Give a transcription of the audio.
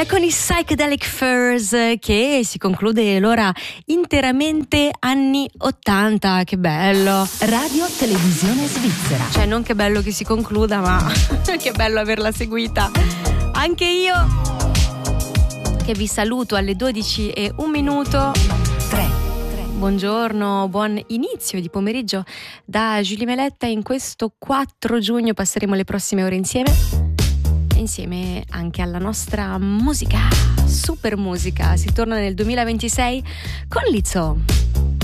È con i Psychedelic Furs che si conclude l'ora interamente anni 80. Che bello! Radio Televisione Svizzera. Cioè, non che bello che si concluda, ma che bello averla seguita. Anche io, che vi saluto alle 12:01. 3. Buongiorno, buon inizio di pomeriggio da Giulia Meletta. In questo 4 giugno passeremo le prossime ore insieme anche alla nostra musica, super musica. Si torna nel 2026 con Lizzo.